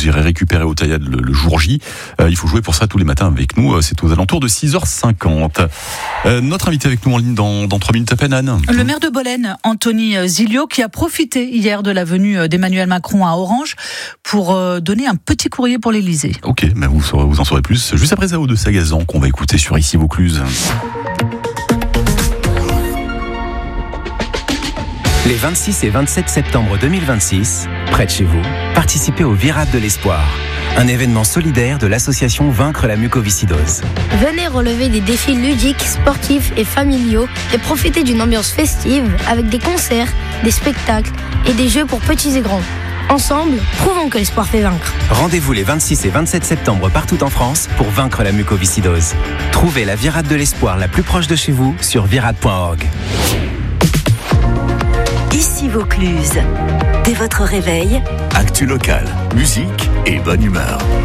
vous irez récupérer au Taillade le jour J. Il faut jouer pour ça tous les matins avec nous. C'est aux alentours de 6h50. Notre invité avec nous en ligne dans 3 minutes à peine, Anne. Le maire de Bolène, Anthony Zilio, qui a profité hier de la venue d'Emmanuel Macron à Orange pour donner un petit courrier pour l'Élysée. Ok, mais vous en saurez plus juste après Zao de Sagazan qu'on va écouter sur Ici Vaucluse. Les 26 et 27 septembre 2026, près de chez vous, participez au Virade de l'Espoir, un événement solidaire de l'association Vaincre la mucoviscidose. Venez relever des défis ludiques, sportifs et familiaux et profitez d'une ambiance festive avec des concerts, des spectacles et des jeux pour petits et grands. Ensemble, prouvons que l'espoir fait vaincre. Rendez-vous les 26 et 27 septembre partout en France pour vaincre la mucoviscidose. Trouvez la Virade de l'Espoir la plus proche de chez vous sur virade.org. Ici Vaucluse. Dès votre réveil, actu locale, musique et bonne humeur.